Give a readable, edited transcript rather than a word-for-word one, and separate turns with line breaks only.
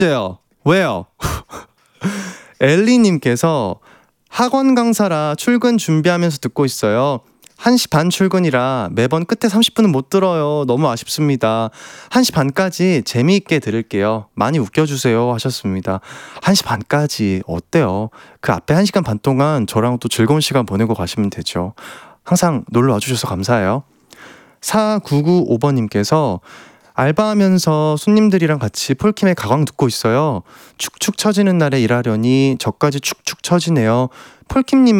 왜요? 왜요? 엘리님께서 학원 강사라 출근 준비하면서 듣고 있어요. 1시 반 출근이라 매번 끝에 30분은 못 들어요. 너무 아쉽습니다. 1시 반까지 재미있게 들을게요. 많이 웃겨주세요 하셨습니다. 1시 반까지 어때요? 그 앞에 1시간 반 동안 저랑 또 즐거운 시간 보내고 가시면 되죠. 항상 놀러 와주셔서 감사해요. 4995번님께서 알바하면서 손님들이랑 같이 폴킴의 가광 듣고 있어요. 축축 처지는 날에 일하려니 저까지 축축 처지네요. 폴킴님